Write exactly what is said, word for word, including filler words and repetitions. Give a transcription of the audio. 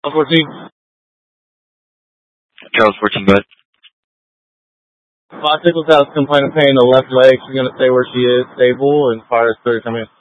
fourteen. Charles fourteen, go ahead. Bicycles has complaint of pain in the left leg. She's going to stay where she is, stable, and fire is thirty coming in.